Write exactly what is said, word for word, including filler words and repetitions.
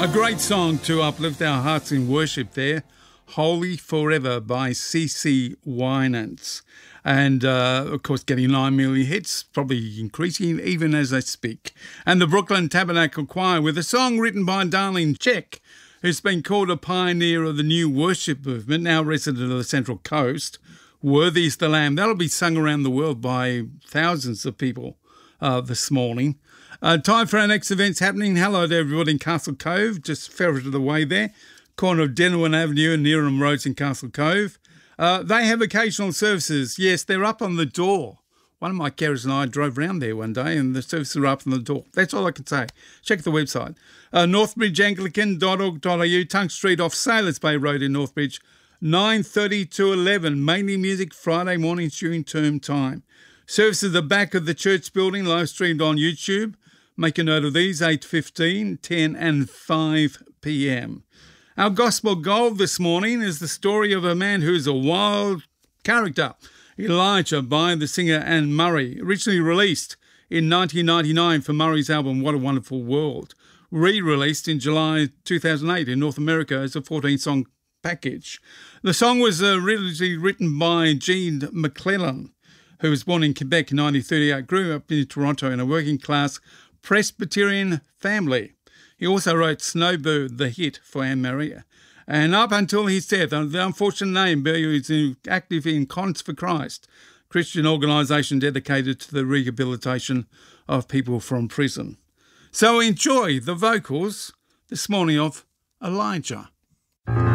A great song to uplift our hearts in worship there. Holy Forever by C C Winans. And, uh, of course, getting nine million hits, probably increasing even as I speak. And the Brooklyn Tabernacle Choir with a song written by Darlene Zschech, who's been called a pioneer of the new worship movement, now resident of the Central Coast. Worthy is the Lamb. That'll be sung around the world by thousands of people uh, this morning. Uh, time for our next events happening. Hello to everybody in Castle Cove, just ferreted away there. Corner of Denwin Avenue and Nearham Roads in Castle Cove. Uh, they have occasional services. Yes, they're up on the door. One of my carers and I drove round there one day and the services are up on the door. That's all I can say. Check the website. Uh, northbridge anglican dot org dot a u, Tunk Street off Sailors Bay Road in Northbridge, nine thirty to eleven. Mainly music Friday mornings during term time. Services at the back of the church building, live streamed on YouTube. Make a note of these, eight fifteen, ten and five p m. Our gospel gold this morning is the story of a man who is a wild character, Elijah by the singer Anne Murray, originally released in nineteen ninety-nine for Murray's album What a Wonderful World, re-released in July two thousand eight in North America as a fourteen-song package. The song was originally written by Gene McClellan, who was born in Quebec in nineteen thirty-eight, grew up in Toronto in a working-class Presbyterian family. He also wrote Snowbird, the hit for Anne Murray. And up until his death, the unfortunate name, he was active in Cons for Christ, Christian organisation dedicated to the rehabilitation of people from prison. So enjoy the vocals this morning of Elijah.